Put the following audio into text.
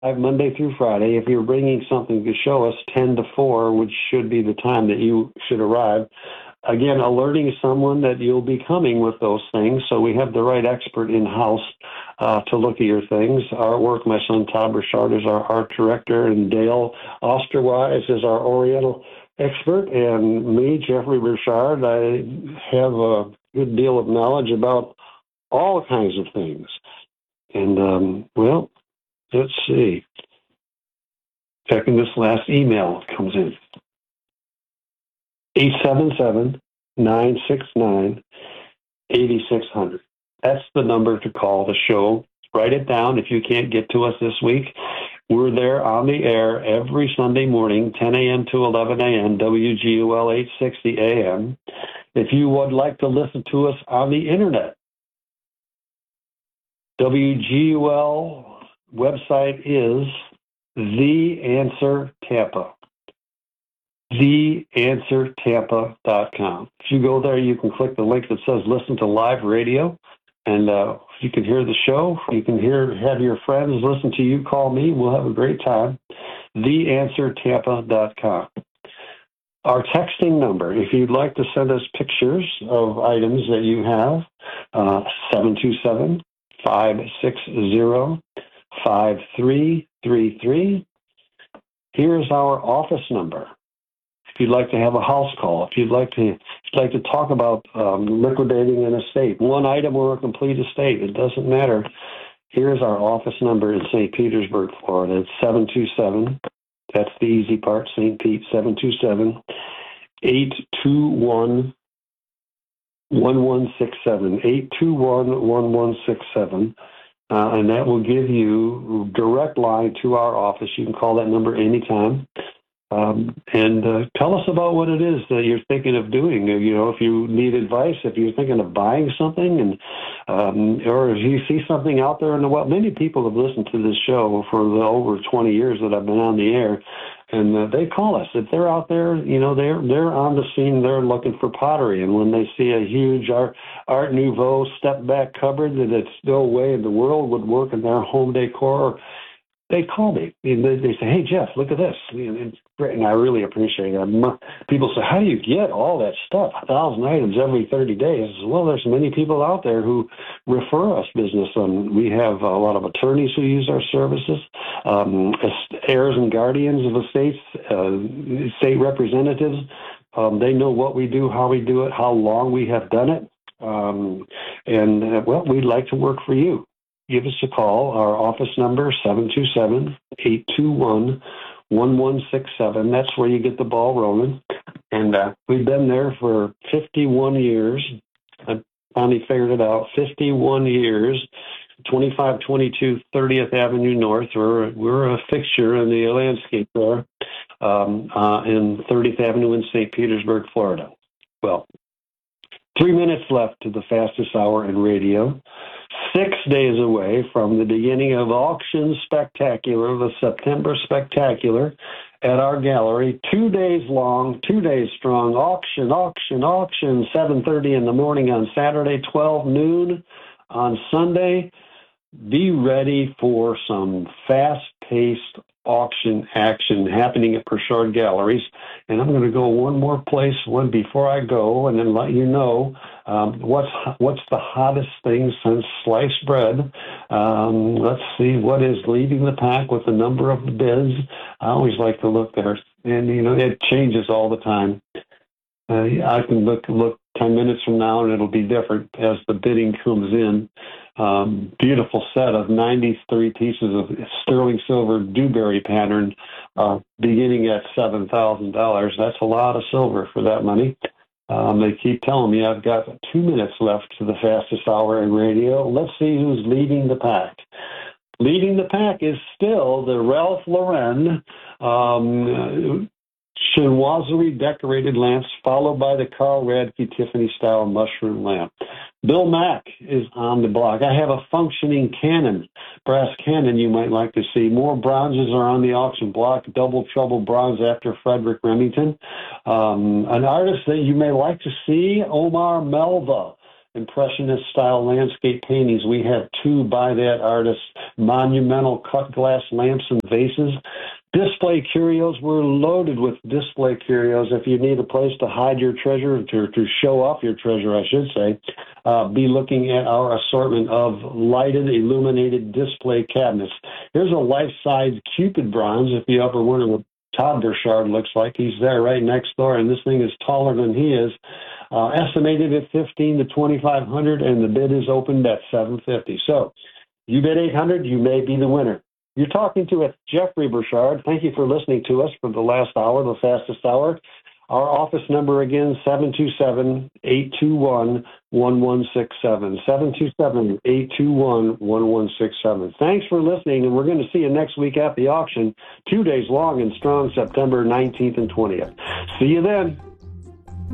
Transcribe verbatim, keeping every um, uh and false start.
live Monday through Friday. If you're bringing something to show us, ten to four, which should be the time that you should arrive. Again, alerting someone that you'll be coming with those things, so we have the right expert in-house uh, to look at your things. Artwork, my son Todd Burchard is our art director, and Dale Osterwise is our Oriental expert, and me, Jeffrey Burchard, I have a good deal of knowledge about all kinds of things. And, um, well, let's see. Checking this last email comes in. eight seven seven, nine six nine, eight six zero zero. That's the number to call the show. Write it down if you can't get to us this week. We're there on the air every Sunday morning, ten a.m. to eleven a.m., W G U L eight sixty A M. If you would like to listen to us on the internet, W G U L website is The Answer Tampa. the answer tampa dot com. If you go there, you can click the link that says listen to live radio, and uh, you can hear the show. You can hear, have your friends listen to you, call me. We'll have a great time. the answer tampa dot com. Our texting number, if you'd like to send us pictures of items that you have, uh, seven two seven, five six zero, five three three three. Here's our office number. If you'd like to have a house call, if you'd like to, if you'd like to talk about um, liquidating an estate, one item or a complete estate, it doesn't matter. Here's our office number in Saint Petersburg, Florida. It's seven two seven, that's the easy part, Saint Pete, seven two seven, eight two one, one one six seven, eight two one, one one six seven. Uh, and that will give you direct line to our office. You can call that number anytime. Um, and uh, tell us about what it is that you're thinking of doing. You know, if you need advice, if you're thinking of buying something, and um, or if you see something out there in the world. Many people have listened to this show for the over twenty years that I've been on the air, and uh, they call us. If they're out there, you know, they're they're on the scene. They're looking for pottery, and when they see a huge Art, Art Nouveau step-back cupboard that it's no way in the world would work in their home decor, they call me. And they, they say, "Hey, Jeff, look at this." And, and I really appreciate it. People say, "How do you get all that stuff, a thousand items every thirty days?" Well, there's many people out there who refer us business. Um, we have a lot of attorneys who use our services, um, heirs and guardians of estates, uh, state representatives. Um, they know what we do, how we do it, how long we have done it. Um, and, uh, well, we'd like to work for you. Give us a call. Our office number, seven two seven, eight two one, one one six seven. That's where you get the ball rolling. And uh, we've been there for fifty-one years. I finally figured it out. fifty-one years, twenty-five twenty-two thirtieth Avenue North. We're, we're a fixture in the landscape there um, uh, in thirtieth Avenue in Saint Petersburg, Florida. Well, three minutes left to the fastest hour in radio. Six days away from the beginning of Auction Spectacular, the September Spectacular, at our gallery. Two days long, two days strong. Auction, auction, auction. seven thirty in the morning on Saturday, twelve noon on Sunday. Be ready for some fast-paced auction action happening at Burchard Galleries. And I'm going to go one more place one before I go, and then let you know um, what's what's the hottest thing since sliced bread. Um, let's see what is leading the pack with the number of the bids. I always like to look there, and you know it changes all the time. Uh, I can look look ten minutes from now, and it'll be different as the bidding comes in. Um, beautiful set of ninety-three pieces of sterling silver Dewberry pattern, uh, beginning at seven thousand dollars. That's a lot of silver for that money. Um, they keep telling me I've got two minutes left to the fastest hour in radio. Let's see who's leading the pack. Leading the pack is still the Ralph Lauren um, chinoiserie decorated lamps, followed by the Carl Radke Tiffany style mushroom lamp. Bill Mack is on the block. I have a functioning cannon, brass cannon you might like to see. More bronzes are on the auction block, double trouble bronze after Frederick Remington. Um, an artist that you may like to see, Omar Melva. Impressionist style landscape paintings. We have two by that artist, monumental cut glass lamps and vases. Display curios. We're loaded with display curios. If you need a place to hide your treasure, to, to show off your treasure, I should say, uh, be looking at our assortment of lighted, illuminated display cabinets. Here's a life-size Cupid bronze, if you ever wonder what Todd Burchard looks like. He's there right next door, and this thing is taller than he is. Uh, estimated at fifteen to twenty-five hundred, and the bid is opened at seven fifty. So, you bid eight hundred, you may be the winner. You're talking to us, Jeffrey Burchard. Thank you for listening to us for the last hour, the fastest hour. Our office number again, seven two seven, eight two one, one one six seven. seven two seven, eight two one, one one six seven. Thanks for listening, and we're going to see you next week at the auction, two days long and strong, September nineteenth and twentieth. See you then.